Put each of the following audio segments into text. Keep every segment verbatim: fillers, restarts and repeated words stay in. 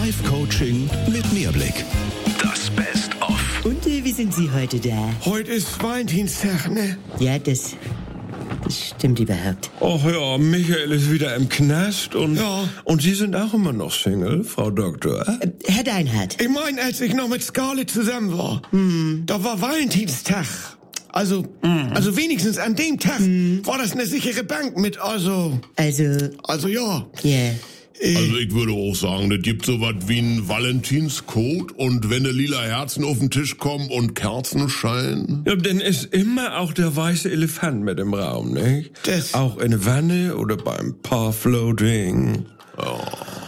Live-Coaching mit Mehrblick. Das Best-of. Und äh, wie sind Sie heute da? Heute ist Valentinstag, ne? Ja, das, das stimmt überhaupt. Ach ja, Michael ist wieder im Knast und, Ja. und Sie sind auch immer noch Single, Frau Doktor. Äh, Herr Deinhardt. Ich meine, als ich noch mit Scarlett zusammen war, hm. da war Valentinstag. Also, mm. also wenigstens an dem Tag mm. war das eine sichere Bank mit, also... Also... Also ja. Ja. Yeah. Also ich würde auch sagen, das gibt so was wie einen Valentinscode und wenn da lila Herzen auf den Tisch kommen und Kerzen scheinen. Ja, dann ist immer auch der weiße Elefant mit im Raum, nicht? Das. Auch in der Wanne oder beim Parfloating. Ja.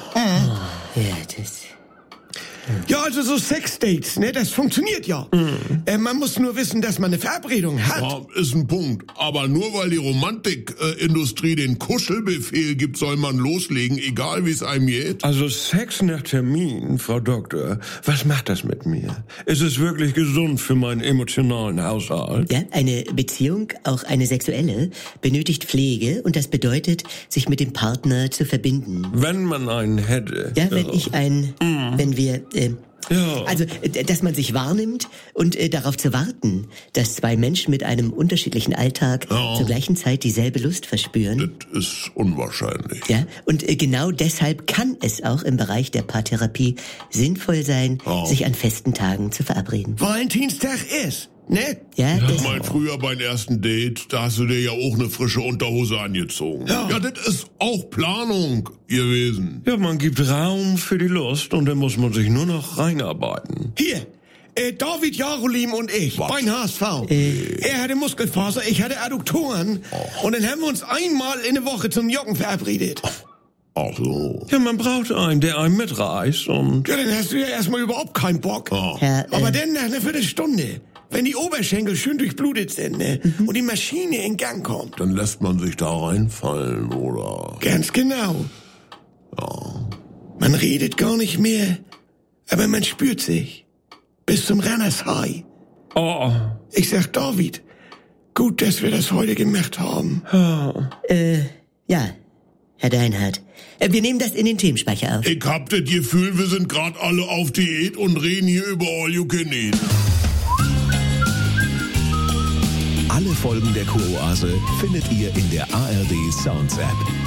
Ja, das... Ja, also so Sexdates, ne, das funktioniert ja. Mm. Äh, man muss nur wissen, dass man eine Verabredung hat. Ja, ist ein Punkt. Aber nur weil die Romantikindustrie äh, den Kuschelbefehl gibt, soll man loslegen, egal wie es einem geht. Also Sex nach Termin, Frau Doktor, was macht das mit mir? Ist es wirklich gesund für meinen emotionalen Haushalt? Ja, eine Beziehung, auch eine sexuelle, benötigt Pflege und das bedeutet, sich mit dem Partner zu verbinden. Wenn man einen hätte. Ja, wenn ja. ich ein... Mm. Wenn wir... Äh, Ja. Also, dass man sich wahrnimmt und äh, darauf zu warten, dass zwei Menschen mit einem unterschiedlichen Alltag ja. zur gleichen Zeit dieselbe Lust verspüren. Das ist unwahrscheinlich. Ja, und äh, genau deshalb kann es auch im Bereich der Paartherapie sinnvoll sein, ja. sich an festen Tagen zu verabreden. Valentinstag ist, ne? Ja, Ich das... mein, früher beim ersten Date, da hast du dir ja auch eine frische Unterhose angezogen. Ja. Ja, das ist auch Planung gewesen. Ja, man gibt Raum für die Lust und dann muss man sich nur noch reinarbeiten. Hier, äh, David Jarolim und ich, Was? beim H S V. Äh. Er hatte Muskelfaser, ich hatte Adduktoren. Oh. Und dann haben wir uns einmal in der Woche zum Joggen verabredet. Ach so. Ja, man braucht einen, der einen mitreißt und... Ja, dann hast du ja erstmal überhaupt keinen Bock. Ja. Herr, äh, Aber dann nach einer Viertelstunde, wenn die Oberschenkel schön durchblutet sind, ne, Mhm. und die Maschine in Gang kommt. Dann lässt man sich da reinfallen, oder? Ganz genau. Ja. Man redet gar nicht mehr, aber man spürt sich. Bis zum Runners High. Oh, Ich sag David, gut, dass wir das heute gemacht haben. äh, ja, Herr Deinhardt. Äh, wir nehmen das in den Themenspeicher auf. Ich hab das Gefühl, wir sind grad alle auf Diät und reden hier über All You Can Eat. Alle Folgen der Kuroase findet ihr in der A R D Sounds App.